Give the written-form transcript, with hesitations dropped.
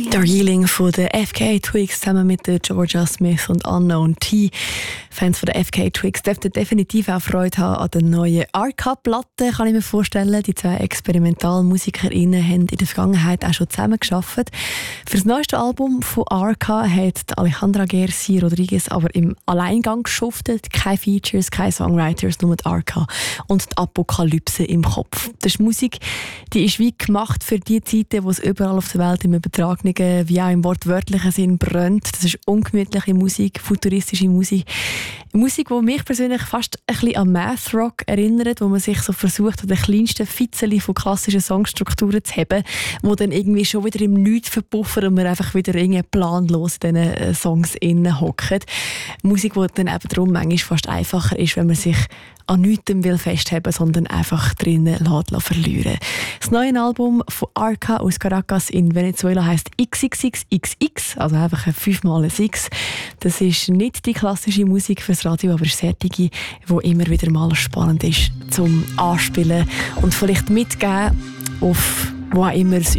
Darjeeling von der FKA Twigs zusammen mit der Georgia Smith und Unknown T. Fans von der FKA Twigs dürften definitiv auch Freude haben an der neuen Arca-Platte, kann ich mir vorstellen. Die zwei ExperimentalmusikerInnen haben in der Vergangenheit auch schon zusammengearbeitet. Für das neueste Album von Arca hat Alejandra Gersi Rodriguez aber im Alleingang geschuftet. Keine Features, keine Songwriters, nur die Arca und die Apokalypse im Kopf. Das ist Musik, die ist wie gemacht für die Zeiten, wo es überall auf der Welt im übertragenen wie auch im wortwörtlichen Sinn brennt. Das ist ungemütliche Musik, futuristische Musik. Musik, die mich persönlich fast ein bisschen an Math Rock erinnert, wo man sich so versucht, an den kleinsten Fitzeln von klassischen Songstrukturen zu haben, wo dann irgendwie schon wieder im Nichts verpuffen und man einfach wieder irgendwie planlos in diesen Songs hockt. Musik, die dann eben darum manchmal fast einfacher ist, wenn man sich an nichts will festhalten, sondern einfach drinnen verlieren. Das neue Album von Arca aus Caracas in Venezuela heisst XXXXX, also einfach ein 5x6. Das ist nicht die klassische Musik fürs Radio, aber es ist solche, die immer wieder mal spannend ist zum Anspielen und vielleicht mitgeben auf wo auch immer es